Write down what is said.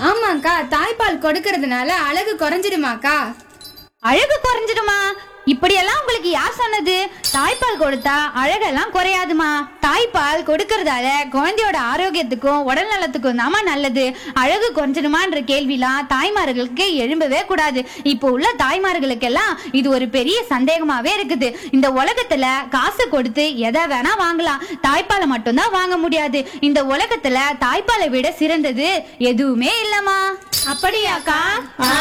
ஆமாக்கா, தாய்ப்பால் கொடுக்கறதுனால அழகு குறைஞ்சிடுமாக்கா? அழகு குறைஞ்சிடுமா? இப்படியெல்லாம் உங்களுக்கு யார் சொன்னது? தாய்ப்பால் கொடுத்தா அழகெல்லாம் குறையாதுமா. தாய்ப்பால் கொடுக்கறதால குழந்தையோட ஆரோக்கியத்துக்கும் உடல் நலத்துக்கும் தாமா நல்லது. அழகு குறைஞ்சிடுமான்ற கேள்விலாம் தாய்மார்களுக்கு எழும்பவே கூடாது. இப்போ உள்ள தாய்மார்களுக்கெல்லாம் இது ஒரு பெரிய சந்தேகமாவே இருக்குது. இந்த உலகத்துல காசு கொடுத்து எதை வேணா வாங்கலாம், தாய்ப்பாலை மட்டும்தான் வாங்க முடியாது. இந்த உலகத்துல தாய்ப்பாலை விட சிறந்தது எதுவுமே இல்லம்மா. அப்படியாக்கா?